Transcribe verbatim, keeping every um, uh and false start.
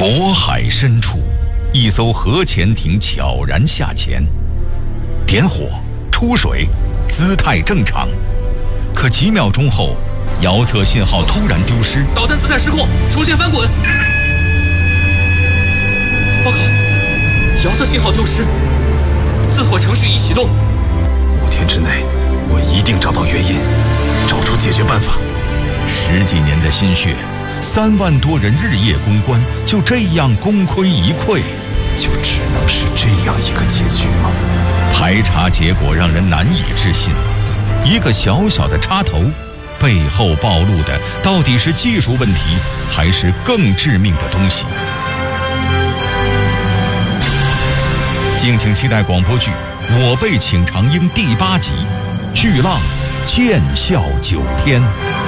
渤海深处，一艘核潜艇悄然下潜，点火、出水，姿态正常。可几秒钟后，遥测信号突然丢失， 导弹姿态失控，出现翻滚。报告，遥测信号丢失，自毁程序已启动。 五天之内，我一定找到原因，找出解决办法。 十几年的心血，三万多人日夜攻关，就这样功亏一篑， 就只能是这样一个结局吗？ 排查结果让人难以置信，一个小小的插头，背后暴露的到底是技术问题，还是更致命的东西？敬请期待广播剧《我辈请长英》第八集《巨浪见笑九天》。